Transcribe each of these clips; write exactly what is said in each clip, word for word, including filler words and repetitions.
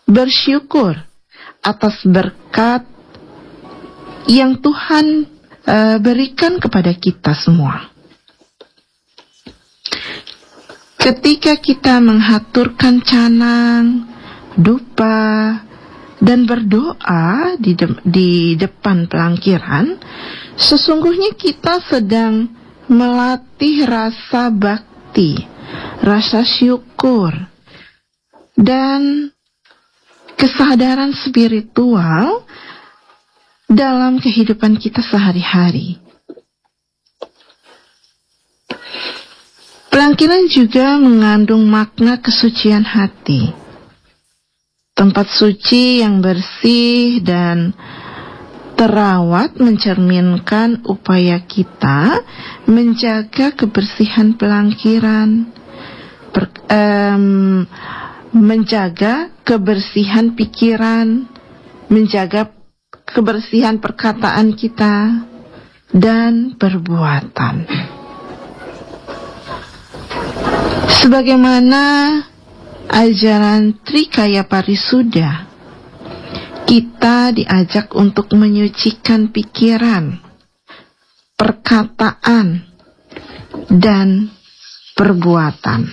bersyukur atas berkat yang Tuhan uh, berikan kepada kita semua. Ketika kita menghaturkan canang, dupa, dan berdoa di, de- di depan pelangkiran, sesungguhnya kita sedang melatih rasa bakti, rasa syukur, dan kesadaran spiritual dalam kehidupan kita sehari-hari. Pelangkiran juga mengandung makna kesucian hati. Tempat suci yang bersih dan terawat mencerminkan upaya kita menjaga kebersihan pelangkiran, per, um, menjaga kebersihan pikiran, menjaga kebersihan perkataan kita, dan perbuatan. Sebagaimana ajaran Trikaya Parisuddha, kita diajak untuk menyucikan pikiran, perkataan, dan perbuatan.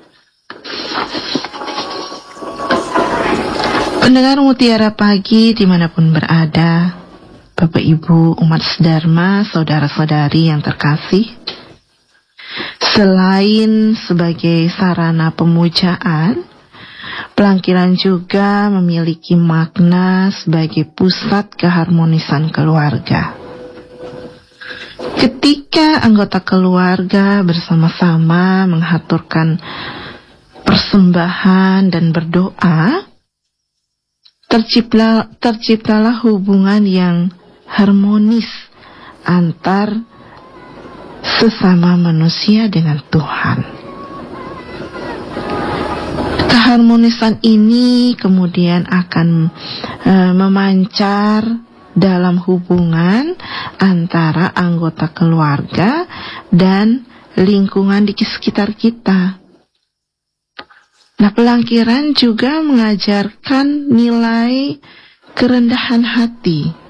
Pendengar Mutiara Pagi dimanapun berada, Bapak Ibu umat sedharma, saudara-saudari yang terkasih, selain sebagai sarana pemujaan, pelangkiran juga memiliki makna sebagai pusat keharmonisan keluarga. Ketika anggota keluarga bersama-sama menghaturkan persembahan dan berdoa, tercipta, terciptalah hubungan yang harmonis antar sesama manusia dengan Tuhan. Keharmonisan ini kemudian akan e, memancar dalam hubungan antara anggota keluarga dan lingkungan di sekitar kita. Nah, pelangkiran juga mengajarkan nilai kerendahan hati.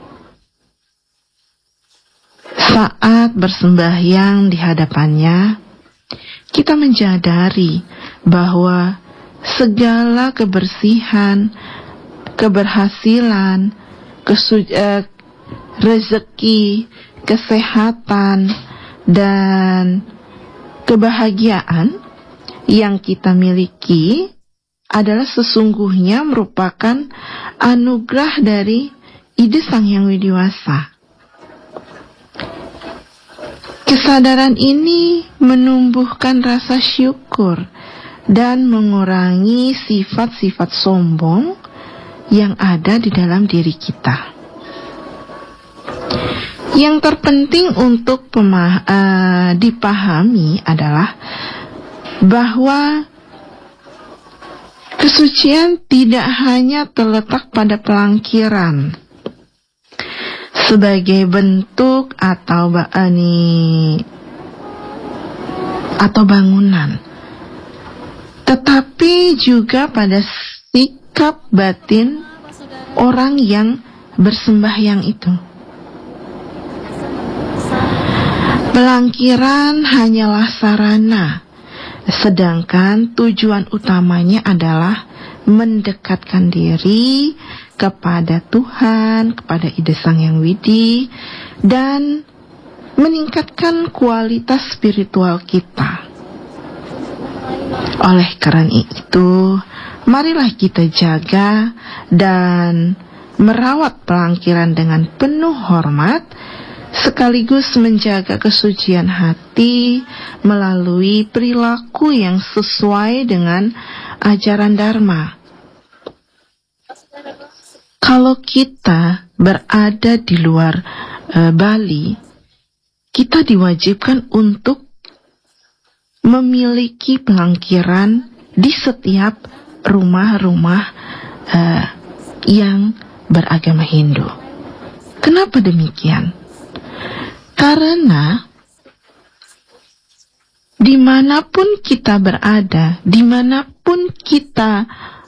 Saat bersembahyang di hadapannya, kita menyadari bahwa segala kebersihan, keberhasilan, kesu- eh, rezeki, kesehatan, dan kebahagiaan yang kita miliki adalah sesungguhnya merupakan anugerah dari Ide Sang Hyang Widiwasa. Kesadaran ini menumbuhkan rasa syukur dan mengurangi sifat-sifat sombong yang ada di dalam diri kita. Yang terpenting untuk pemah- uh, dipahami adalah bahwa kesucian tidak hanya terletak pada pelangkiran sebagai bentuk atau ini atau bangunan, tetapi juga pada sikap batin orang yang bersembahyang itu. Pelangkiran hanyalah sarana, sedangkan tujuan utamanya adalah mendekatkan diri kepada Tuhan, kepada Ide Sang Hyang Widi, dan meningkatkan kualitas spiritual kita. Oleh karena itu, marilah kita jaga dan merawat pelangkiran dengan penuh hormat, sekaligus menjaga kesucian hati melalui perilaku yang sesuai dengan ajaran Dharma. Kalau kita berada di luar e, Bali, kita diwajibkan untuk memiliki pelangkiran di setiap rumah-rumah e, yang beragama Hindu. Kenapa demikian? Karena dimanapun kita berada, dimanapun kita